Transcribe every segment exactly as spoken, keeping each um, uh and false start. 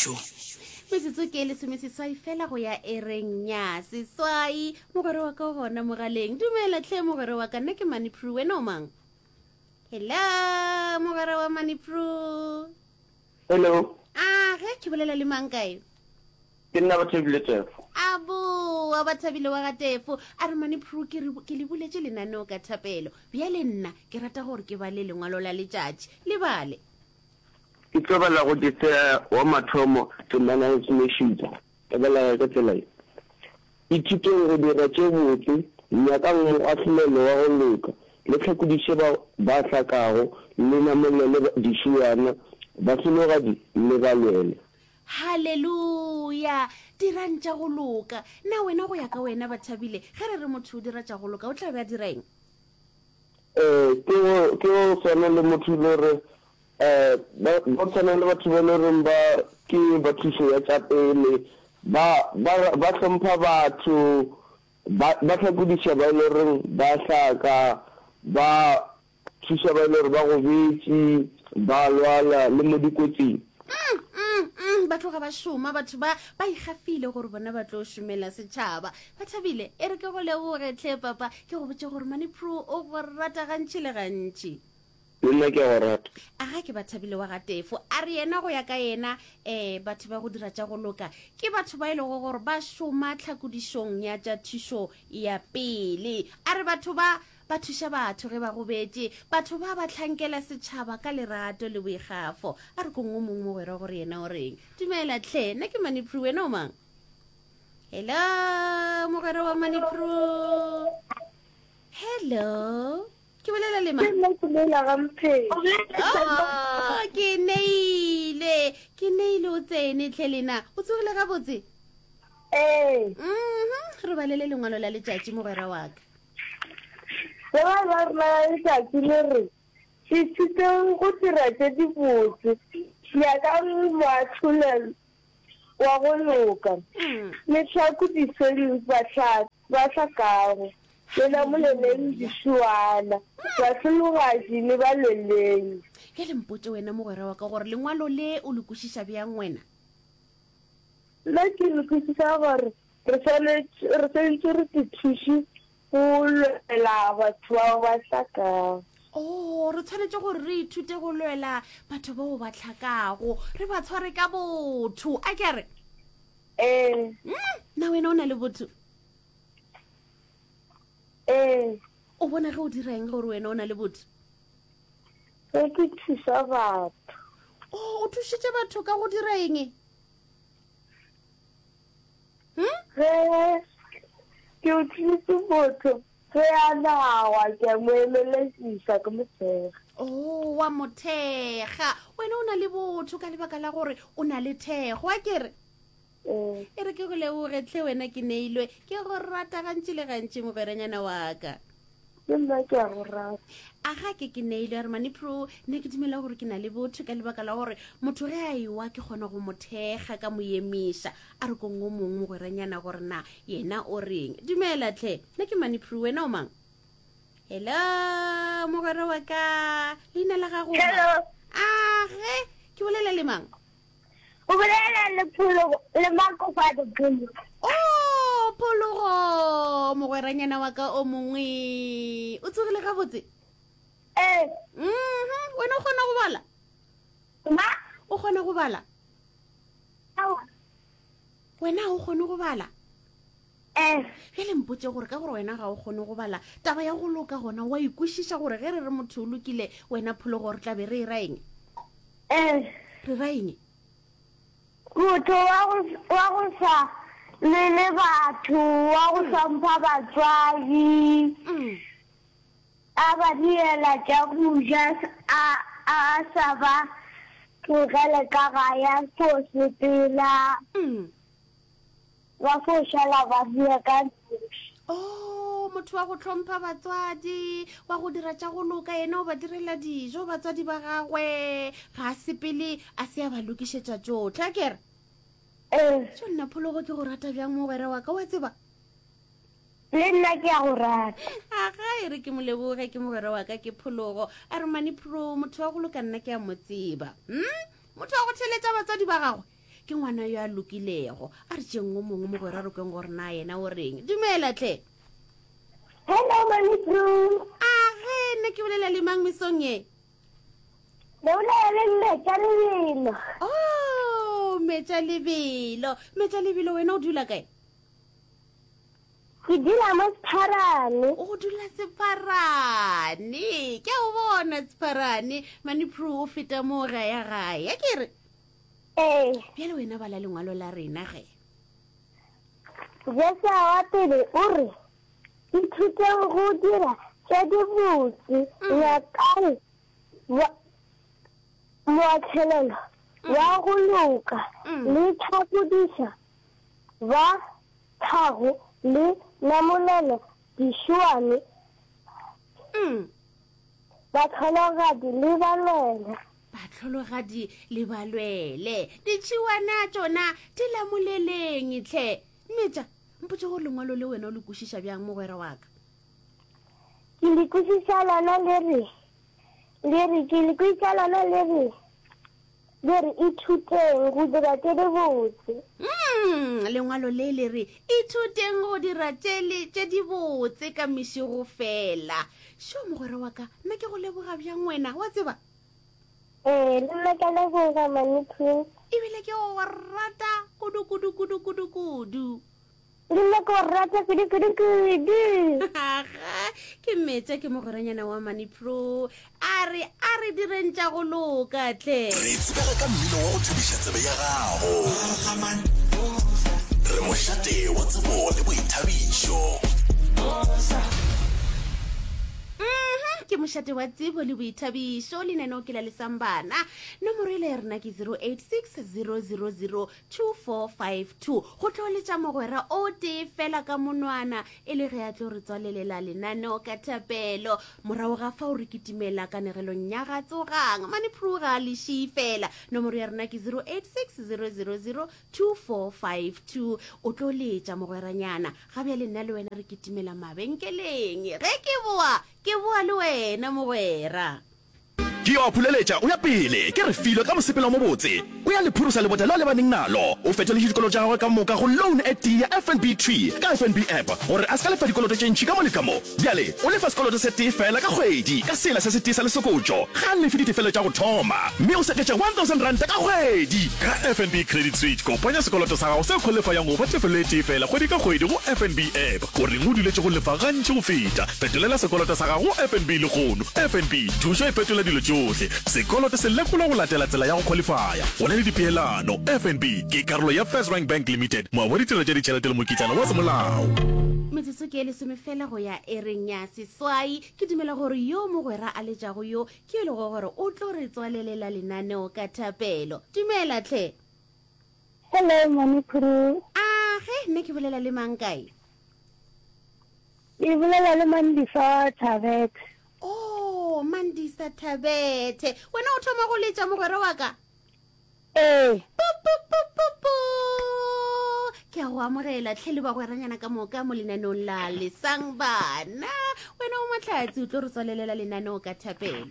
thišo. metsotso ke le semeseswai fela go ya ereng ya seswai mogwere wa ka gona mogaleng. Dumela tlhe mogwere wa ka, nna ke Manipru, wena o mang? Hello mogwere wa Manipru. Hello. Ah, ge ke bolela le mang kae? Ke nna Bathabile Tefo. Abo wa Bathabile wa ga Tefo. A re Manipru ke re ke le buletse lenaneo ka thapelo. Bjale nna ke rata gore ke bale lengwalo la letšatši le bale. Ke tlo bala go ditse wa mathomo temana ya semešitša. Ke bala ka tsela e. Ithuteng go dira tše botse, nyakang moahlolelo wa go loka, le tlhakodiše ba ba hlakago, le namelele dišuana, ba selogadi le ba lwele. Haleluya, dirang tša go loka. Na wena go ya ka wena Bathabile, ge re re motho o dira tša go loka o tla be a direng? Eh, ke go ke go swana le motho le re eh ba ba tsana le batho ba le reng ba ke bathuso ya tša pele, ba ba ba hlompha batho, ba ba tlhakodisha ba le reng ba hlaka, ba thuša ba le re ba go betše, ba lwala le mo dikotsing. Mm, mm, mm, ba tloga ba šoma batho ba ba ikgafile gore bona ba tlo šomela setšhaba. Bathabile e re ke go leboge tlhe papa, ke go botse gore Manipru o go rata gantši le gantši. Le nna ke go rata. Aga ke Bathabile wa ga Tefo. A re yena go ya ka yena eh batho ba go dira tša go loka ke batho ba ile go gore ba šoma tlhakodišong ya tša thušo ya pele. A re batho ba ba thuša batho ge ba go betse, batho ba ba tlhankela setšhaba ka lerato le boikgafo. A re kong o mongwe mo wera gore yena o reng? Dumela tlhe, nna ke Manipru, wena o mang? Hello mogwera wa Manipru. Hello, ke bolela le mang? Oh, ke neile ke neile o tsene tlhe lena o tsogile gabotse? Eh, Mhm, re balele lengwalo la letšatši mogwera wa ka. le ba ba rena letšatši le re se thuteng go dira tše di botse, nyakang moahlolelo wa go loka, Mm. le tlhakodišeng ba hlakago, le namoleleng dišuana, ba selogadi le ba lweleng. Ke le mpotse wena mogwera wa ka gore lengwalo le o le kwešiša bjang wena? Nna ke lekwešiša gore re tshwanetse re ke thuše go lwela batho bao ba hlakago. Oh, re tshwanetse gore re ithute go lwela batho bao ba tlhakago, re ba tshware ka botho. A ke re Eh, mm, na wena o na le botho? eh, O bona ge o dirang gore wena o na le botho? ge ke thuša batho. Oh, o thušitše batho ka go dira eng? Hmm? Ge ke o thusitse motho ge a nawa ke a mo emelesisa ke mothega. Oh, wa mothega. Wena o na le botho ka lebaka la gore o na le thego. A ke re Eh, e re ke go leboge tlhe wena ke neilwe ke go rata gantši le gantši mogweranyana wa ka. ke nna ke a go rata. Aga ke ke neilwe a re Manipru, nne ke dumela gore ke na le botho ka lebaka la gore motho ge a ewa ke kgona go mothega ka moemiša. A re kong o mongwe mogweranyana gore na yena o reng? Dumela tlhe, nne ke Manipru, wena o mang? Hello mogwera wa ka, leina la gago? Hello. Age ke bolela le mang? O bolela le pholo le makofado pholo. Oh, Phologo mogweranyana wa ka o mongwe o tsogile gabotse? Eh, Mhm, wena o kgona go bala? ma? O kgona go bala? Awa. Wena o kgone go bala? Eh, Ge le mpotse gore ka gore wena ga o kgone go bala, taba ya go loka gona wa ikwešiša gore ge re re motho o lokile wena Phologo re tla be re e ra eng? eh, Re ra eng? motho wa go wa go sa le le batho, wa go hlompha batswadi, Mm. a ba diela tša go ja, a a sa ba tlogele ka gaya fo sepela, Mm. ba fo šala ba bua ka Oh, motho wa go tlhompha batswadi, wa go dira tša go loka, yena o ba direla dijo batswadi ba gagwe, ga a sepele a se a ba lokišetša tšotlhe. A ke re Eh, tšo nna Phologo ke go rata bjang mogwera wa ka, wa tseba? le nna ke a go rata. Aga e re ke moleboge ke mogwera wa ka ke Phologo. A re Manipru, motho wa go loka nna ke a mo tseba. Hmm? Motho wa go theletša batswadi ba gagwe ke ngwana yo a lokilego a re tšeng o mongwe mogwera re kweng gore na yena o reng dumela tle hello Manipro a ge nna ke bolela le mang mesong e le bolela le Metša Lebelo oh Metša Lebelo Metša Lebelo wena o dula kae ke dula mo Sepharane o dula Sepharane ke a o bona Sepharane Manipro o feta mo ga ya gae ya ke re ee bjale wena bala lengwalo la rena ge jesa wa pele o re ithuteng go dira tša dibotse nyakang moatlhelelo wa go loka le tlhapodiša ba tlhago le namolelo dišoane batlhologadi le balwele batlhologadi le balwele ditšhiwana tšona di lamoleleng tle Metša mpotse go lengwalo le wena o le kwešiša bjang mogwera wa ka ke le kwešiša lona le re le re ke le kwešiša lona le re le re ithuteng go dira tše di botse Mm, lengwalo le le re ithuteng go dira tše di botse ka mešego fela šo mogwera wa ka nna ke go leboga bjang wena wa tseba ee le nna ke leboga Manipro ebile ke go rata kudu-kudu-kudu-kudu-kudu le nna ke go rata kudu-kudu-kudu aga ke Metša ke mogweranyana wa Manipro a re a re direng tša go loka tle re tsebega ka mmino wa go thubiša tsebe ya gago re mošate wa tsebo le boithabišo ke mošate wa tsebo le boithabišo lenaneo ke la lesang bana nomoro ile ya rena ke zero eight six zero zero zero two four five two go tloletša mogwera o tee fela ka monwana e le ge a tlo re tswalelela lenaneo ka thapelo morago ga fa o re kitimela kanegelong ya ga tsogang Manipro ga leši fela nomoro ya rena ke zero eight six zero zero zero two four five two o tlo letša mogweranyana ga bja le nna le wena re kitimela mabenkeleng ge ke boa ke boa le wena mogwera ke a phuleletša o ya pele ke re filo ka mosepelo mo botse o ya lephurusa lebota le le baneng nalo o fetole dikolo tša gagwe ka moka go loan at ya F N B tree ka F N B app gore a se ka lefa dikoloto tše ntši ka mo le ka mo bjale o lefa sekoloto se tee fela ka kgwedi ka sela se se tee sa lesokotšo ga lefe ditefelo tša go thoma mme o seketša one thousand ranta ka kgwedi ka F N B credit switch kopanya sekoloto sa gago se kgolefayang go fa tefelo e tee fela kgwedi ka kgwedi go F N B app gore o duletše go lefa gantši go feta fetolela sekoloto sa gago go F N B le kgono F N B thušo e fetola dilo tšohle sekoloto se lekola go latela tsela ya go qualifya go na le dipeelano F N B ke karolo ya First Rank Bank Limited moa wa ditiro tša ditšhelete le mokitlana wa semolao metsotso ke lesome fela go ya ereng ya seswai ke dumela gore yo mogwera a letšago yo ke yo lego gore o tlo re tswalelela lenaneo ka thapelo dumela tle hello Manipro a ge nne ke bolela le mang kae ke bolela le Mandisa Thabete oh Mandisa Thabete wena o thoma go letša mogwera wa ka ee ke a go amogela tlhe le bagweranyana ka moka mo lenaneong la lesang bana wena o matlhatsi o tlo re tswalelela lenaneo ka thapelo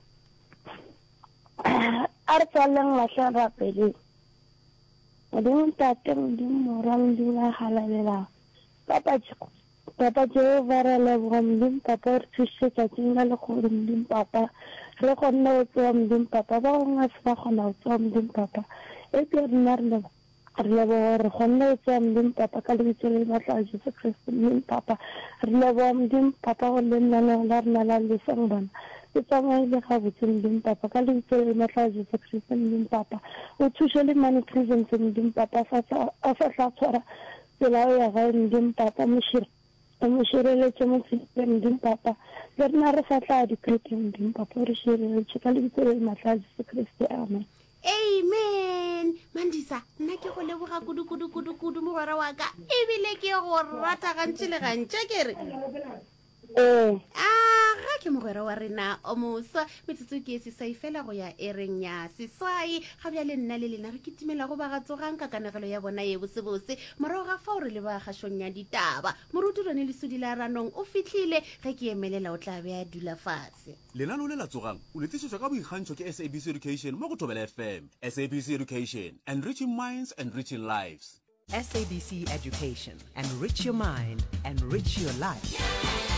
a re tswaleng matlha rapele modimo tate modimo mora modimo a galalela papa papa Jehova re leboga modimo papa re thušetša tšeng la le gore modimo papa re kgonne go tsewa modimo papa ba gongwe a se ba kgona go tsewa modimo papa e ke rena re leboga re leboga re kgonne go tsewa modimo papa ka lebitso le matla a Jesu Kriste modimo papa re leboga modimo papa go le lenaneo la rena la lesang bana ke tsamaile gabotse modimo papa ka lebitso le matla a Jesu Kriste modimo papa o thuše le money presence modimo papa a sa tla tshwara tsela o ya gae modimo papa mošire mo šireletše mo tseleng modimo papa le rena re sa tla dikrete modimo papa re šireletše ka lebitso le matla a Jesu Kriste amen amen Mandisa nna ke go leboga kudu-kudu-kudu-kudu mogwera wa ka ebile ke go rata gantši le gantši ke re ee a ga ke mogwera wa rena o moswa metsotso ke se sa ifela go ya ereng ya seswai ga bja le nna le lena re kitimela go ba ga tsogang ka kanegelo ya bona ye bosebose morago ga fa o re le ba gašong ya ditaba moruti rone le sudi la ranong o fitlhile ge ke emelela o tla be a dula fatshe lenano le la tsogang o letišetšwa ka boikgantšho ke S A B C Education mo go Thobela F M. S A B C Education, enriching minds, enriching lives. S A B C Education. Enrich your mind, enrich your life.